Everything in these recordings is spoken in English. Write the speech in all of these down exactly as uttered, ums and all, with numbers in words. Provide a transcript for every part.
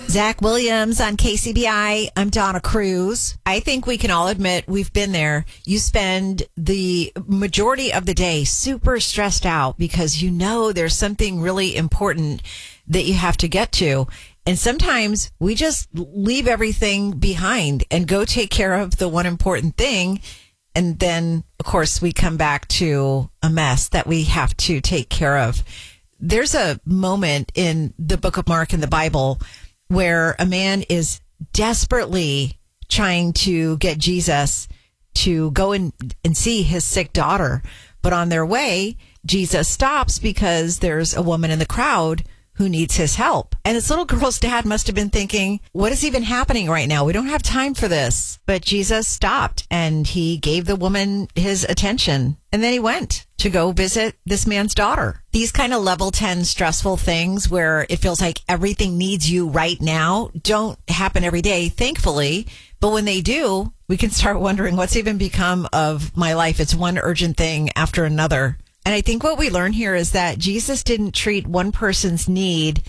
Zach Williams on K C B I. I'm Donna Cruz. I think we can all admit we've been there. You spend the majority of the day super stressed out because you know there's something really important that you have to get to. And sometimes we just leave everything behind and go take care of the one important thing. And then, of course, we come back to a mess that we have to take care of. There's a moment in the book of Mark in the Bible where a man is desperately trying to get Jesus to go and, and see his sick daughter. But on their way, Jesus stops because there's a woman in the crowd who needs his help. And this little girl's dad must have been thinking, what is even happening right now? We don't have time for this. But Jesus stopped and he gave the woman his attention. And then he went to go visit this man's daughter. These kind of level ten stressful things where it feels like everything needs you right now don't happen every day, thankfully. But when they do, we can start wondering what's even become of my life. It's one urgent thing after another. And I think what we learn here is that Jesus didn't treat one person's need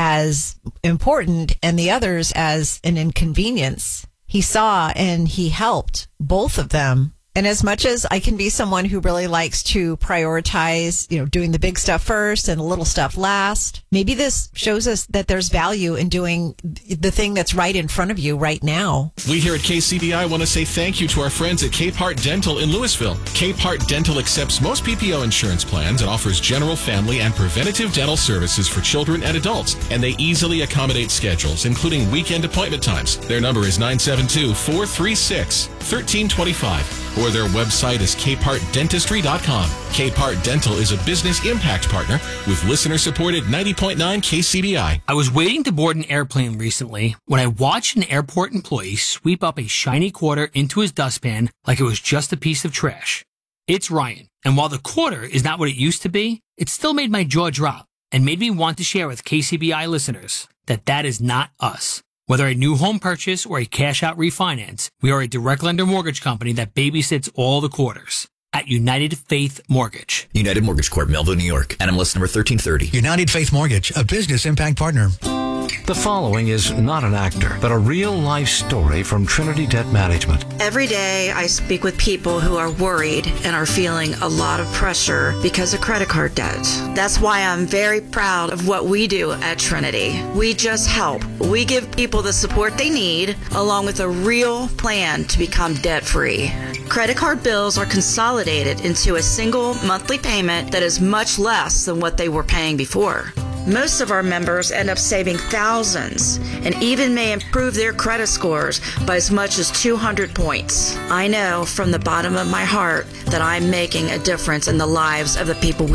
as important and the others as an inconvenience. He saw and he helped both of them. And as much as I can be someone who really likes to prioritize, you know, doing the big stuff first and the little stuff last, maybe this shows us that there's value in doing the thing that's right in front of you right now. We here at K C B I want to say thank you to our friends at Capehart Dental in Louisville. Capehart Dental accepts most P P O insurance plans and offers general, family, and preventative dental services for children and adults. And they easily accommodate schedules, including weekend appointment times. Their number is nine seven two, four three six, one three two five. Or their website is capehart dentistry dot com. Capehart Dental is a business impact partner with listener-supported ninety point nine K C B I. I was waiting to board an airplane recently when I watched an airport employee sweep up a shiny quarter into his dustpan like it was just a piece of trash. It's Ryan, and while the quarter is not what it used to be, it still made my jaw drop and made me want to share with K C B I listeners that that is not us. Whether a new home purchase or a cash-out refinance, we are a direct lender mortgage company that babysits all the quarters at United Faith Mortgage. United Mortgage Corp, Melville, New York. N M L S number thirteen thirty. United Faith Mortgage, a business impact partner. The following is not an actor, but a real-life story from Trinity Debt Management. Every day I speak with people who are worried and are feeling a lot of pressure because of credit card debt. That's why I'm very proud of what we do at Trinity. We just help. We give people the support they need, along with a real plan to become debt-free. Credit card bills are consolidated into a single monthly payment that is much less than what they were paying before. Most of our members end up saving thousands and even may improve their credit scores by as much as two hundred points. I know from the bottom of my heart that I'm making a difference in the lives of the people we